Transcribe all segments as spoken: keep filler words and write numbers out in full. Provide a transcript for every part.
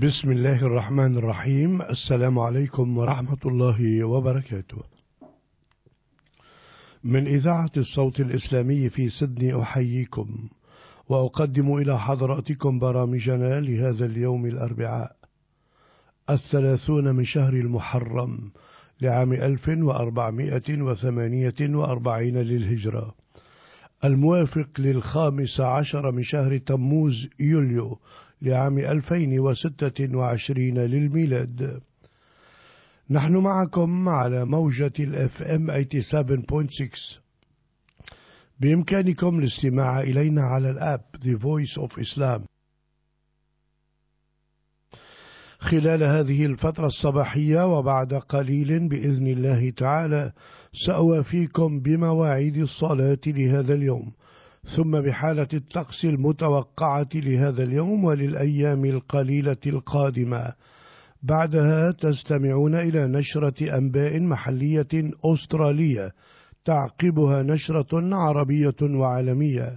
بسم الله الرحمن الرحيم. السلام عليكم ورحمة الله وبركاته. من إذاعة الصوت الإسلامي في سيدني أحييكم وأقدم إلى حضراتكم برامجنا لهذا اليوم الأربعاء الثلاثون من شهر المحرم لعام ألف وأربعمائة وثمانية وأربعين للهجرة، الموافق للخامس عشر من شهر تموز يوليو لعام ألفين وستة وعشرين للميلاد. نحن معكم على موجة الاف ام ثمانية وثمانين فاصلة ستة. بإمكانكم الاستماع إلينا على الآب The Voice of Islam. خلال هذه الفترة الصباحية وبعد قليل بإذن الله تعالى سأوافيكم بمواعيد الصلاة لهذا اليوم، ثم بحالة الطقس المتوقعة لهذا اليوم وللأيام القليلة القادمة. بعدها تستمعون إلى نشرة أنباء محلية أسترالية، تعقبها نشرة عربية وعالمية.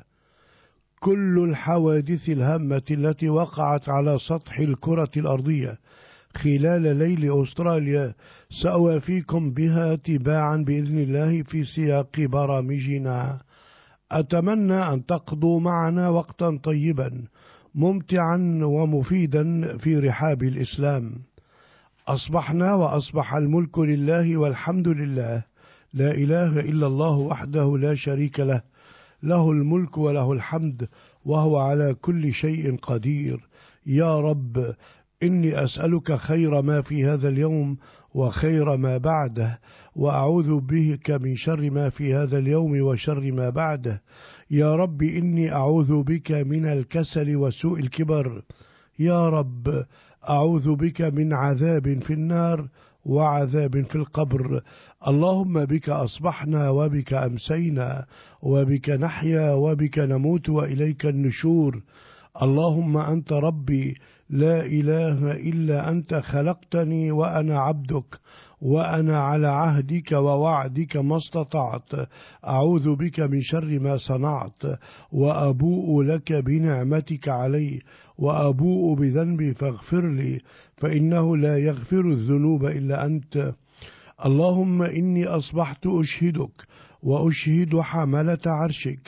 كل الحوادث الهامة التي وقعت على سطح الكرة الأرضية خلال ليل أستراليا سأوافيكم بها تباعا بإذن الله في سياق برامجنا. أتمنى أن تقضوا معنا وقتا طيبا ممتعا ومفيدا في رحاب الإسلام. أصبحنا وأصبح الملك لله والحمد لله، لا إله إلا الله وحده لا شريك له، له الملك وله الحمد وهو على كل شيء قدير. يا رب إني أسألك خير ما في هذا اليوم وخير ما بعده، وأعوذ بك من شر ما في هذا اليوم وشر ما بعده. يا رب إني أعوذ بك من الكسل وسوء الكبر. يا رب أعوذ بك من عذاب في النار وعذاب في القبر. اللهم بك أصبحنا وبك أمسينا وبك نحيا وبك نموت وإليك النشور. اللهم أنت ربي لا إله إلا أنت، خلقتني وأنا عبدك وأنا على عهدك ووعدك ما استطعت. أعوذ بك من شر ما صنعت، وأبوء لك بنعمتك علي وأبوء بذنبي فاغفر لي، فإنه لا يغفر الذنوب إلا أنت. اللهم إني أصبحت أشهدك وأشهد حملة عرشك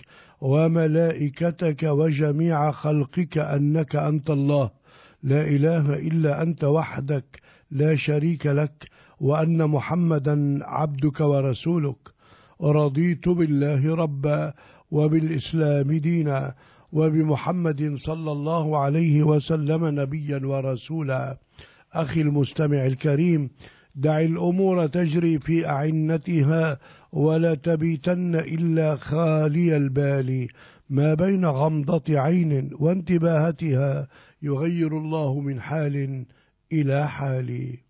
وملائكتك وجميع خلقك أنك أنت الله، لا إله إلا أنت وحدك لا شريك لك، وأن محمدا عبدك ورسولك. رضيت بالله ربا وبالإسلام دينا وبمحمد صلى الله عليه وسلم نبيا ورسولا. أخي المستمع الكريم، دع الأمور تجري في أعنتها ولا تبيتن إلا خالي البال. ما بين غمضة عين وانتباهتها يغير الله من حال إلى حال.